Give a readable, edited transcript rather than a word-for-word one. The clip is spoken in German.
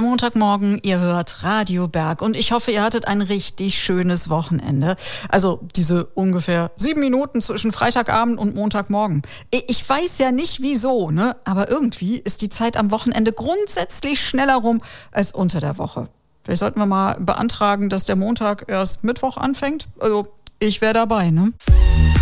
der Montagmorgen, ihr hört Radio Berg und ich hoffe, ihr hattet ein richtig schönes Wochenende. Also diese ungefähr 7 Minuten zwischen Freitagabend und Montagmorgen. Ich weiß ja nicht wieso, ne? Aber irgendwie ist die Zeit am Wochenende grundsätzlich schneller rum als unter der Woche. Vielleicht sollten wir mal beantragen, dass der Montag erst Mittwoch anfängt. Also ich wäre dabei, ne?